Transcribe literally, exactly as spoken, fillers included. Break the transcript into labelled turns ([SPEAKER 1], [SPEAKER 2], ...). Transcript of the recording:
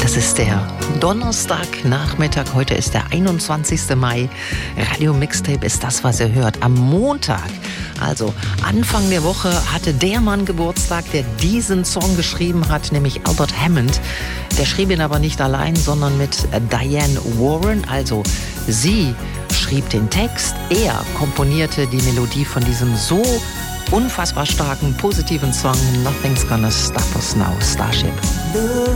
[SPEAKER 1] Es ist der Donnerstagnachmittag, heute ist der einundzwanzigster Mai. Radio Mixtape ist das, was ihr hört. Am Montag, also Anfang der Woche, hatte der Mann Geburtstag, der diesen Song geschrieben hat, nämlich Albert Hammond. Der schrieb ihn aber nicht allein, sondern mit Diane Warren. Also sie schrieb den Text, er komponierte die Melodie von diesem so unfassbar starken, positiven Song Nothing's Gonna Stop Us Now, Starship.
[SPEAKER 2] Look